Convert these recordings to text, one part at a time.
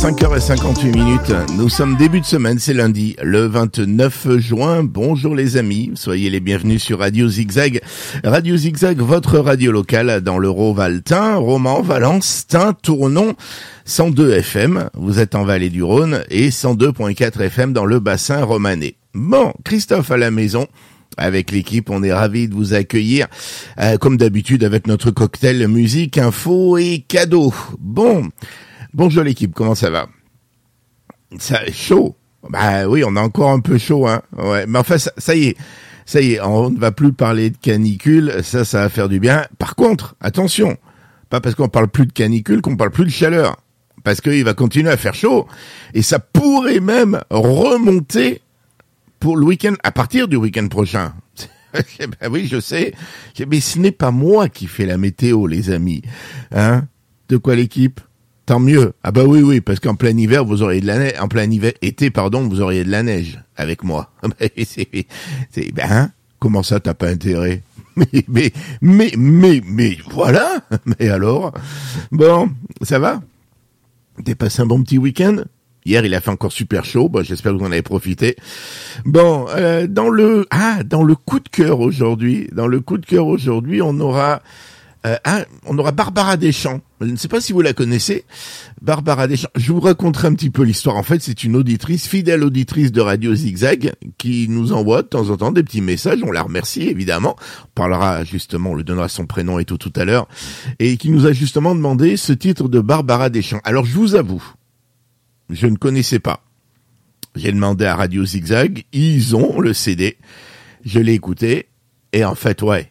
5h58, nous sommes début de semaine, c'est lundi, le 29 juin. Bonjour les amis, soyez les bienvenus sur Radio Zigzag. Radio Zigzag, votre radio locale dans l'Euro-Valtin, Romans, Valence, Tain, Tournon, 102 FM, vous êtes en Vallée du Rhône, et 102.4 FM dans le bassin romanais. Bon, Christophe à la maison. Avec l'équipe, on est ravis de vous accueillir, comme d'habitude avec notre cocktail musique, info et cadeaux. Bonjour l'équipe, comment ça va? Ça chaud. Bah oui, on a encore un peu chaud, hein. Ouais, mais enfin ça y est, on ne va plus parler de canicule, ça va faire du bien. Par contre, attention, pas parce qu'on parle plus de canicule qu'on parle plus de chaleur, parce qu'il va continuer à faire chaud et ça pourrait même remonter pour le week-end, à partir du week-end prochain. Ben oui, je sais, mais ce n'est pas moi qui fais la météo, les amis. Hein? De quoi l'équipe? Tant mieux. Ah bah oui, parce qu'en plein hiver, vous auriez de la neige. En plein été, vous auriez de la neige avec moi. Comment ça, t'as pas intérêt? Mais voilà. Mais alors? Bon, ça va? T'as passé un bon petit week-end? Hier, il a fait encore super chaud. Bon, j'espère que vous en avez profité. Bon, dans le coup de cœur aujourd'hui, on aura Barbara Deschamps. Je ne sais pas si vous la connaissez. Barbara Deschamps. Je vous raconterai un petit peu l'histoire. En fait, c'est une fidèle auditrice de Radio Zigzag, qui nous envoie de temps en temps des petits messages. On la remercie, évidemment. On parlera justement, on lui donnera son prénom et tout à l'heure. Et qui nous a justement demandé ce titre de Barbara Deschamps. Alors, je vous avoue, je ne connaissais pas. J'ai demandé à Radio Zigzag, ils ont le CD. Je l'ai écouté, et en fait, ouais.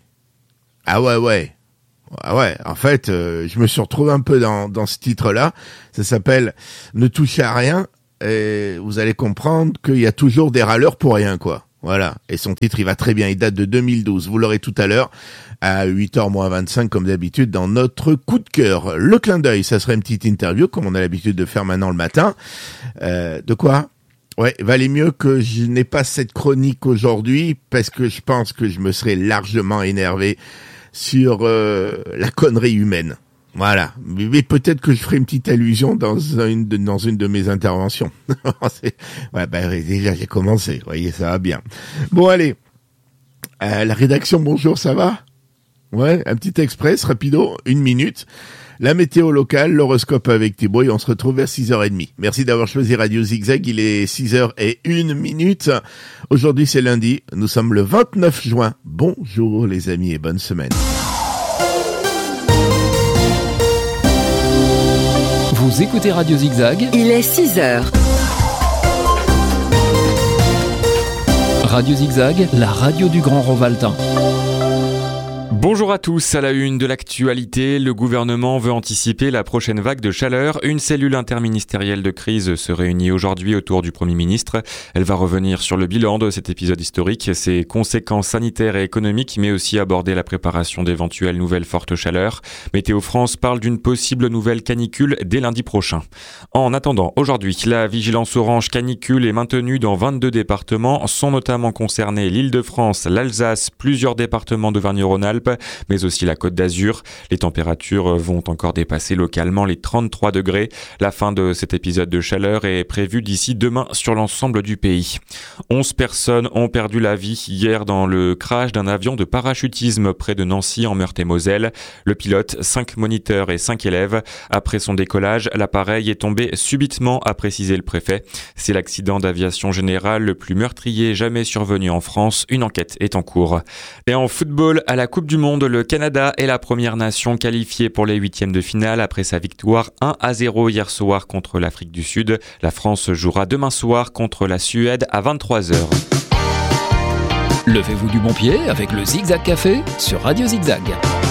En fait, je me suis retrouvé un peu dans ce titre-là. Ça s'appelle « Ne touchez à rien », et vous allez comprendre qu'il y a toujours des râleurs pour rien, quoi. Voilà. Et son titre, il va très bien. Il date de 2012. Vous l'aurez tout à l'heure à 8h-25 comme d'habitude dans notre coup de cœur. Le clin d'œil, ça serait une petite interview comme on a l'habitude de faire maintenant le matin. De quoi? Ouais, valait mieux que je n'ai pas cette chronique aujourd'hui parce que je pense que je me serais largement énervé sur la connerie humaine. Voilà. Mais peut-être que je ferai une petite allusion dans une de mes interventions. Déjà j'ai commencé. Vous voyez, ça va bien. Bon, allez. La rédaction, bonjour, ça va? Ouais, un petit express, rapido, 1 minute. La météo locale, l'horoscope avec Thibaut et on se retrouve vers 6h30. Merci d'avoir choisi Radio Zigzag, il est 6h01. Aujourd'hui c'est lundi, nous sommes le 29 juin. Bonjour les amis et bonne semaine. Vous écoutez Radio Zigzag. Il est 6h. Radio Zigzag, la radio du Grand Rovaltin. Bonjour à tous, à la une de l'actualité, le gouvernement veut anticiper la prochaine vague de chaleur. Une cellule interministérielle de crise se réunit aujourd'hui autour du Premier ministre. Elle va revenir sur le bilan de cet épisode historique, ses conséquences sanitaires et économiques, mais aussi aborder la préparation d'éventuelles nouvelles fortes chaleurs. Météo France parle d'une possible nouvelle canicule dès lundi prochain. En attendant, aujourd'hui, la vigilance orange canicule est maintenue dans 22 départements, sont notamment concernés l'Île-de-France, l'Alsace, plusieurs départements d'Auvergne-Rhône-Alpes, mais aussi la Côte d'Azur. Les températures vont encore dépasser localement les 33 degrés. La fin de cet épisode de chaleur est prévue d'ici demain sur l'ensemble du pays. 11 personnes ont perdu la vie hier dans le crash d'un avion de parachutisme près de Nancy en Meurthe-et-Moselle. Le pilote, 5 moniteurs et 5 élèves. Après son décollage, l'appareil est tombé subitement, a précisé le préfet. C'est l'accident d'aviation générale le plus meurtrier jamais survenu en France. Une enquête est en cours. Et en football, à la Coupe du Monde, le Canada est la première nation qualifiée pour les 8e de finale après sa victoire 1-0 hier soir contre l'Afrique du Sud. La France jouera demain soir contre la Suède à 23h. Levez-vous du bon pied avec le Zigzag Café sur Radio Zigzag.